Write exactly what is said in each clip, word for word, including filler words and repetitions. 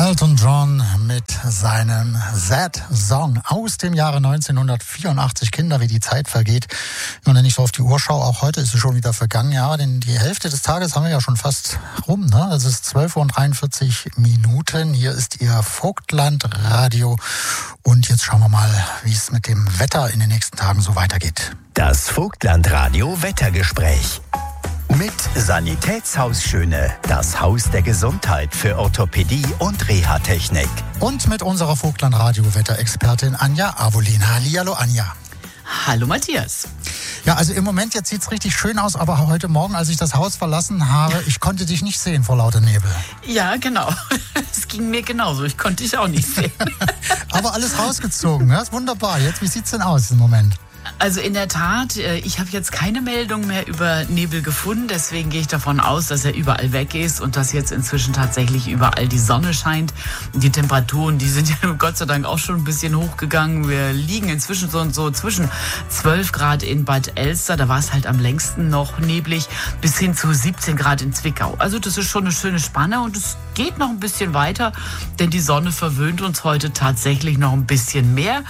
Elton John mit seinem Sad Song aus dem Jahre neunzehnhundertvierundachtzig. Kinder, wie die Zeit vergeht. Und wenn ich so auf die Uhr schaue, auch heute ist es schon wieder vergangen. Ja, denn die Hälfte des Tages haben wir ja schon fast rum. Ne? Es ist zwölf Uhr und dreiundvierzig Minuten. Hier ist Ihr Vogtlandradio. Und jetzt schauen wir mal, wie es mit dem Wetter in den nächsten Tagen so weitergeht. Das Vogtlandradio Wettergespräch. Mit Sanitätshaus Schöne, das Haus der Gesundheit für Orthopädie und Reha-Technik. Und mit unserer Vogtlandradio-Wetterexpertin Anja Avolin. Hallihallo Anja. Hallo Matthias. Ja, also im Moment jetzt sieht es richtig schön aus, aber heute Morgen, als ich das Haus verlassen habe, ich konnte dich nicht sehen vor lauter Nebel. Ja, genau. Es ging mir genauso. Ich konnte dich auch nicht sehen. Aber alles rausgezogen, das ist wunderbar. Jetzt, wie sieht's denn aus im Moment? Also in der Tat, ich habe jetzt keine Meldung mehr über Nebel gefunden, deswegen gehe ich davon aus, dass er überall weg ist und dass jetzt inzwischen tatsächlich überall die Sonne scheint. Die Temperaturen, die sind ja Gott sei Dank auch schon ein bisschen hochgegangen. Wir liegen inzwischen so und so zwischen zwölf Grad in Bad Elster, da war es halt am längsten noch neblig, bis hin zu siebzehn Grad in Zwickau. Also das ist schon eine schöne Spanne und es geht noch ein bisschen weiter, denn die Sonne verwöhnt uns heute tatsächlich noch ein bisschen mehr.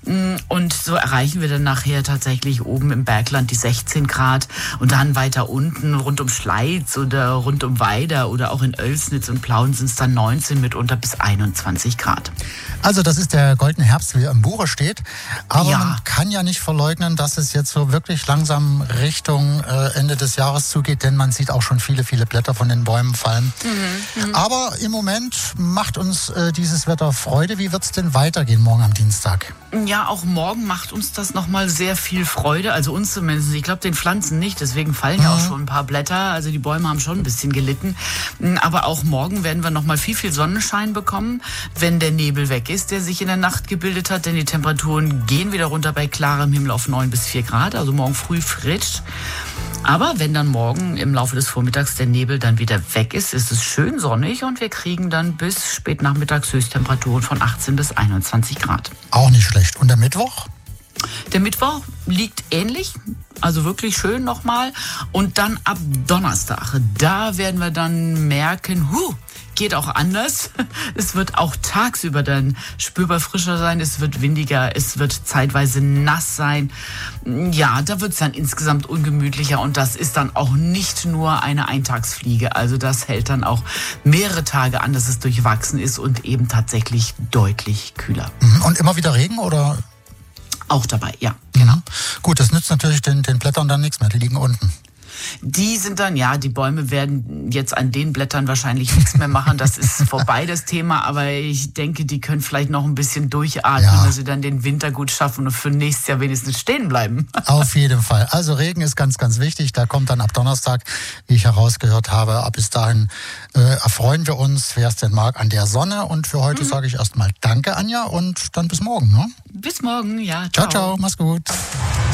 Und so erreichen wir dann nachher tatsächlich oben im Bergland die sechzehn Grad und dann weiter unten rund um Schleiz oder rund um Weida oder auch in Oelsnitz und Plauen sind es dann neunzehn, mitunter bis einundzwanzig Grad. Also das ist der goldene Herbst, wie er im Buche steht. Aber ja. Man kann ja nicht verleugnen, dass es jetzt so wirklich langsam Richtung äh, Ende des Jahres zugeht, denn man sieht auch schon viele, viele Blätter von den Bäumen fallen. Mhm, mh. Aber im Moment macht uns äh, dieses Wetter Freude. Wie wird es denn weitergehen morgen am Dienstag? Ja, auch morgen macht uns das nochmal sehr viel Freude, also uns zumindest. Ich glaube, den Pflanzen nicht, deswegen fallen ja auch schon ein paar Blätter. Also die Bäume haben schon ein bisschen gelitten. Aber auch morgen werden wir nochmal viel, viel Sonnenschein bekommen, wenn der Nebel weg ist, der sich in der Nacht gebildet hat. Denn die Temperaturen gehen wieder runter bei klarem Himmel auf neun bis vier Grad, also morgen früh frisch. Aber wenn dann morgen im Laufe des Vormittags der Nebel dann wieder weg ist, ist es schön sonnig und wir kriegen dann bis spät nachmittags Höchsttemperaturen von achtzehn bis einundzwanzig Grad. Auch nicht schlecht. Und der Mittwoch? Der Mittwoch liegt ähnlich, also wirklich schön nochmal. Und dann ab Donnerstag, da werden wir dann merken, huh, geht auch anders. Es wird auch tagsüber dann spürbar frischer sein, es wird windiger, es wird zeitweise nass sein. Ja, da wird es dann insgesamt ungemütlicher und das ist dann auch nicht nur eine Eintagsfliege. Also das hält dann auch mehrere Tage an, dass es durchwachsen ist und eben tatsächlich deutlich kühler. Und immer wieder Regen oder? Auch dabei, ja, genau. Mhm. Gut, das nützt natürlich den, den Blättern dann nichts mehr, die liegen unten. Die sind dann, ja, die Bäume werden jetzt an den Blättern wahrscheinlich nichts mehr machen. Das ist vorbei, das Thema. Aber ich denke, die können vielleicht noch ein bisschen durchatmen, ja, dass sie dann den Winter gut schaffen und für nächstes Jahr wenigstens stehen bleiben. Auf jeden Fall. Also Regen ist ganz, ganz wichtig. Da kommt dann ab Donnerstag, wie ich herausgehört habe. Ab bis dahin äh, erfreuen wir uns, wer es denn mag, an der Sonne. Und für heute mhm. sage ich erstmal Danke, Anja. Und dann bis morgen. Ne? Bis morgen, ja. Ciao, ciao. Ciao, mach's gut.